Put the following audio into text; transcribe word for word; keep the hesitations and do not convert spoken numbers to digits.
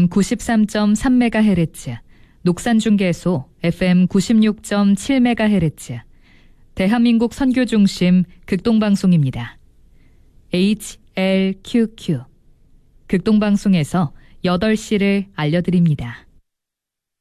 에프엠 구십삼 점 삼 메가헤르츠, 녹산중계소 에프엠 구십육 점 칠 메가헤르츠, 대한민국 선교중심 극동방송입니다. 에이치엘큐큐 극동방송에서 여덟 시를 알려드립니다.